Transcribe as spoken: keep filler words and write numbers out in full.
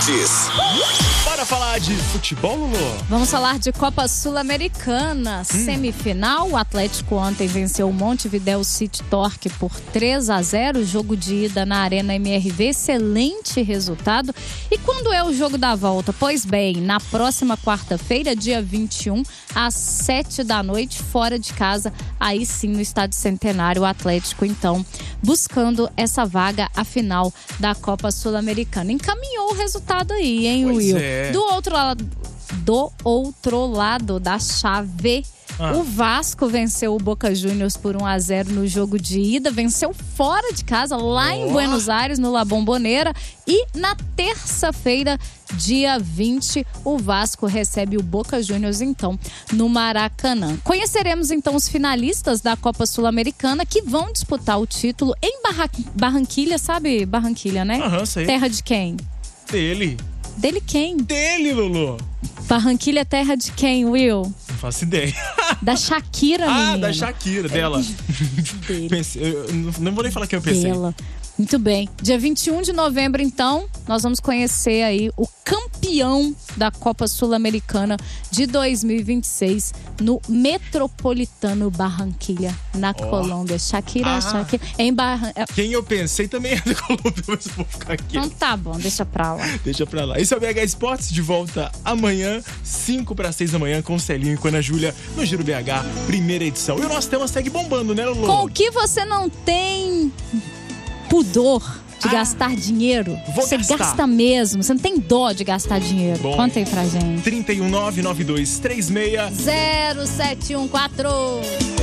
Esportes. Bora falar de futebol, Lulu? Vamos falar de Copa Sul-Americana, hum. semifinal. O Atlético ontem venceu o Montevideo City Torque por três a zero. Jogo de ida na Arena M R V, excelente resultado. E quando é o jogo da volta? Pois bem, na próxima quarta-feira, dia vinte e um, às sete da noite, fora de casa, aí sim no Estádio Centenário, o Atlético, então, buscando essa vaga à final da Copa Sul-Americana. Encaminhou o resultado aí, hein, pois Will? É. Do outro lado, do outro lado da chave, ah. o Vasco venceu o Boca Juniors por um a zero no jogo de ida, venceu fora de casa, lá oh. em Buenos Aires, no La Bombonera. E na terça-feira, dia vinte, o Vasco recebe o Boca Juniors, então, no Maracanã. Conheceremos, então, os finalistas da Copa Sul-Americana que vão disputar o título em Barra... Barranquilha, sabe Barranquilha, né? Aham, uhum, sei. Terra de quem? Dele. Dele quem? Dele, Lulu. Barranquilha é terra de quem, Will? Não faço ideia. Da Shakira, menina. Ah, da Shakira, dela. Dele. Pensei, eu não vou nem falar que eu pensei. Dela. Muito bem. Dia vinte e um de novembro, então, nós vamos conhecer aí o campeão da Copa Sul-Americana de dois mil e vinte e seis no Metropolitano Barranquilha, na oh. Colômbia. Shakira, ah. Shakira. Em Barran... Quem eu pensei também é da Colômbia, mas eu vou ficar aqui. Então tá bom, deixa pra lá. Deixa pra lá. Esse é o B H Esportes, de volta amanhã, cinco para seis da manhã, com o Celinho e com a Ana Júlia, no Giro B H, primeira edição. E o nosso tema segue bombando, né, Lulu? Com o que você não tem pudor de ah, gastar dinheiro? Você gastar. gasta mesmo, você não tem dó de gastar dinheiro. Bom, conta aí pra gente. trinta e um, nove nove dois três seis zero sete um quatro